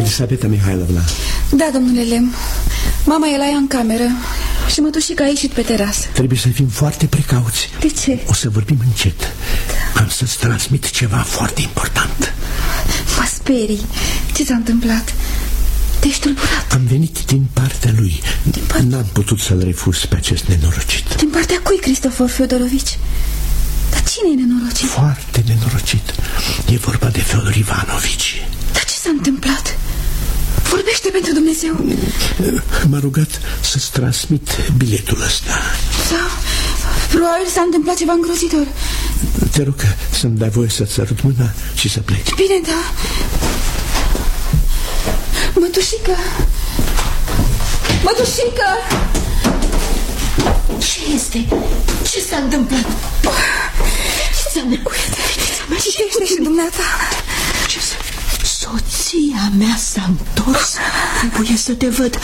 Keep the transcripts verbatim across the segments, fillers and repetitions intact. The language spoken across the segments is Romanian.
Elisabeta Mihailovna. Da, domnule Lem. Mama e la ea în cameră și mătușica a ieșit pe terasă. Trebuie să fim foarte precauți. De ce? O să vorbim încet. Am să-ți transmit ceva foarte important. Mă sperii. Ce s-a întâmplat? Te-ești tulburat. Am venit din partea lui. Part... N-am putut să-l refuz pe acest nenorocit. Din partea cui, Cristofor Fiodorovici? Dar cine e nenorocit? Foarte nenorocit. E vorba de Feodor Ivanovici. Dar ce s-a întâmplat? Vorbește pentru Dumnezeu. M-a rugat să-ți transmit biletul ăsta. Da, probabil s-a întâmplat ceva îngrozitor. Te rog să-mi dai voie să-ți arăt mâna și să pleci. Bine, da. Mătușică! Mătușică! Ce este? Ce s-a întâmplat? Fetița mea! Fetița mea! Citește și dumneata! Ce să... Soția mea s-a întors. Trebuie să te văd.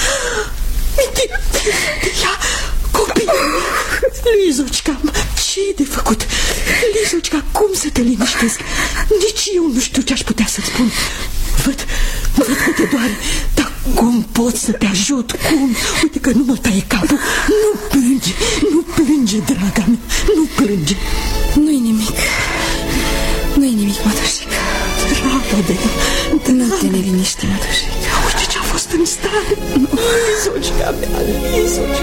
Ia, copii. Lizocica, ce e de făcut? Lizocica, cum să te liniștesc? Nici eu nu știu ce aș putea să-ți spun. Văd, văd că te doare. Dar cum pot să te ajut? Cum? Uite că nu mă taie capul. Nu plânge, nu plânge, draga mea. Nu plânge. Nu-i nimic. Nu-i nimic, mătușică. Dragă de... Nu te neliniști, mătușică.